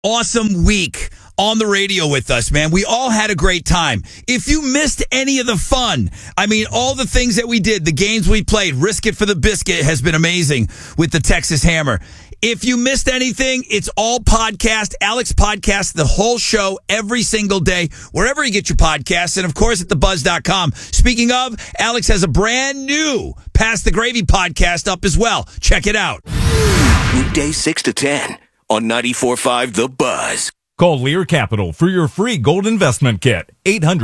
awesome week on the radio with us, man. We all had a great time. If you missed any of the fun, I mean, all the things that we did, the games we played, Risk It for the Biscuit has been amazing with the Texas Hammer. If you missed anything, it's all podcast. Alex podcasts the whole show every single day, wherever you get your podcasts, and of course at thebuzz.com. Speaking of, Alex has a brand new Pass the Gravy podcast up as well. Check it out. Weekdays 6 to 10 on 94.5 The Buzz. Call Lear Capital for your free gold investment kit.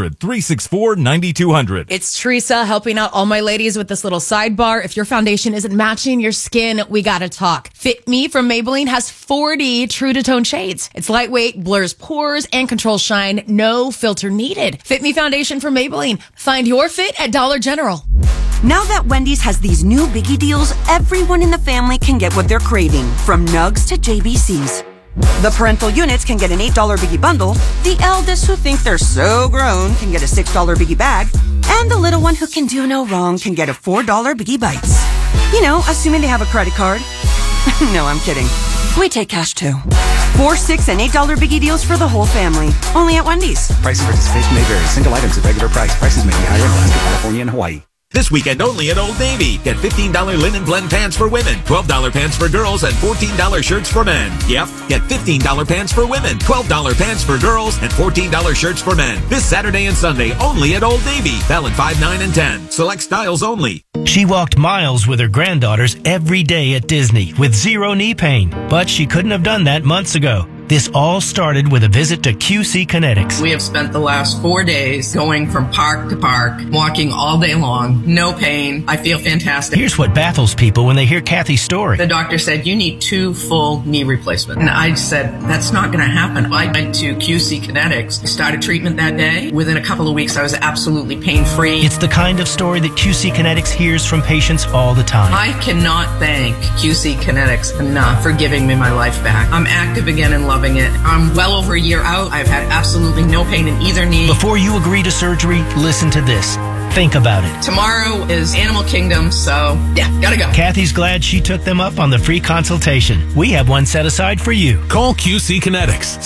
800-364-9200. It's Teresa helping out all my ladies with this little sidebar. If your foundation isn't matching your skin, we gotta talk. Fit Me from Maybelline has 40 true to tone shades. It's lightweight, blurs pores, and controls shine. No filter needed. Fit Me foundation from Maybelline. Find your fit at Dollar General. Now that Wendy's has these new biggie deals, everyone in the family can get what they're craving, from Nugs to JBC's. The parental units can get an $8 biggie bundle, the eldest who think they're so grown can get a $6 biggie bag, and the little one who can do no wrong can get a $4 biggie bites. You know, assuming they have a credit card. No, I'm kidding. We take cash too. $4, $6, and $8 biggie deals for the whole family. Only at Wendy's. Price and participation may vary. Single items at regular price. Prices may be higher in Alaska, California, and Hawaii. This weekend only at Old Navy. Get $15 linen blend pants for women, $12 pants for girls, and $14 shirts for men. Yep, get $15 pants for women, $12 pants for girls, and $14 shirts for men. This Saturday and Sunday only at Old Navy. Valid 5, 9, and 10. Select styles only. She walked miles with her granddaughters every day at Disney with zero knee pain, but she couldn't have done that months ago. This all started with a visit to QC Kinetics. We have spent the last 4 days going from park to park, walking all day long, no pain. I feel fantastic. Here's what baffles people when they hear Kathy's story. The doctor said, you need 2 full knee replacements. And I said, that's not going to happen. I went to QC Kinetics, started treatment that day. Within a couple of weeks, I was absolutely pain-free. It's the kind of story that QC Kinetics hears from patients all the time. I cannot thank QC Kinetics enough for giving me my life back. I'm active again and loving it. I'm well over a year out. I've had absolutely no pain in either knee. Before you agree to surgery, listen to this. Think about it. Tomorrow is Animal Kingdom, so yeah, gotta go. Kathy's glad she took them up on the free consultation. We have one set aside for you. Call QC Kinetics,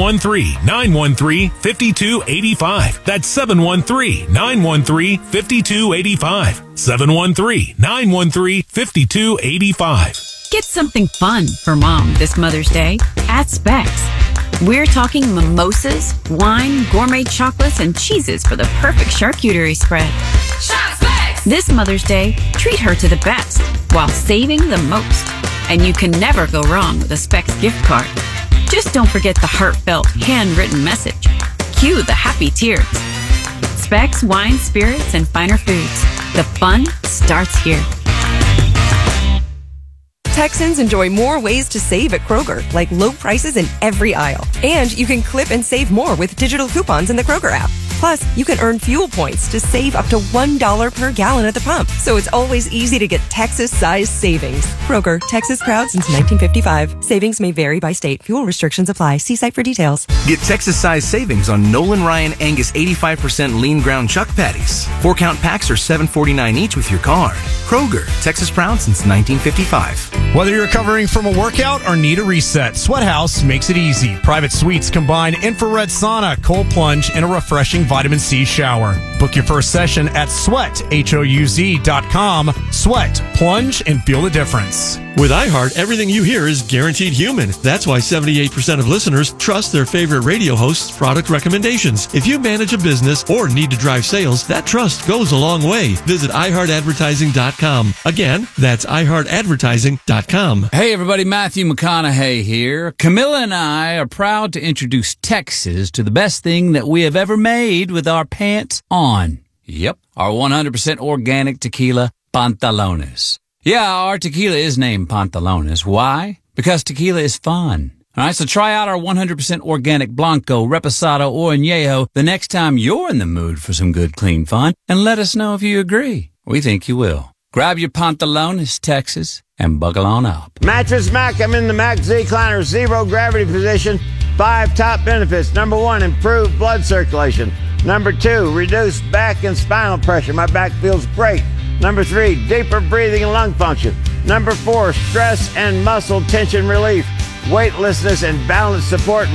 713-913-5285. That's 713-913-5285. 713-913-5285. Get something fun for Mom this Mother's Day at Specs. We're talking mimosas, wine, gourmet chocolates, and cheeses for the perfect charcuterie spread. Shop Specs! This Mother's Day, treat her to the best while saving the most. And you can never go wrong with a Specs gift card. Just don't forget the heartfelt, handwritten message. Cue the happy tears. Specs, wine, spirits, and finer foods. The fun starts here. Texans enjoy more ways to save at Kroger, like low prices in every aisle. And you can clip and save more with digital coupons in the Kroger app. Plus, you can earn fuel points to save up to $1 per gallon at the pump. So it's always easy to get Texas-sized savings. Kroger, Texas proud since 1955. Savings may vary by state. Fuel restrictions apply. See site for details. Get Texas-sized savings on Nolan Ryan Angus 85% lean ground chuck patties. 4-count packs are $7.49 each with your card. Kroger, Texas proud since 1955. Whether you're recovering from a workout or need a reset, Sweat House makes it easy. Private suites combine infrared sauna, cold plunge, and a refreshing vitamin C shower. Book your first session at sweathouz.com. Sweat, plunge, and feel the difference. With iHeart, everything you hear is guaranteed human. That's why 78% of listeners trust their favorite radio host's product recommendations. If you manage a business or need to drive sales, that trust goes a long way. Visit iHeartAdvertising.com. Again, that's iHeartAdvertising.com. Hey everybody, Matthew McConaughey here. Camilla and I are proud to introduce Texas to the best thing that we have ever made with our pants on. Yep, our 100% organic tequila, Pantalones. Yeah, our tequila is named Pantalones. Why? Because tequila is fun. All right, so try out our 100% organic Blanco, Reposado, or Añejo the next time you're in the mood for some good, clean fun, and let us know if you agree. We think you will. Grab your Pantalones, Texas, and buckle on up. Mattress Mac, I'm in the Mac Z-Cliner zero gravity position. 5 top benefits. Number 1, improved blood circulation. Number 2, reduced back and spinal pressure. My back feels great. Number 3, deeper breathing and lung function. Number 4, stress and muscle tension relief. weightlessness, and balance support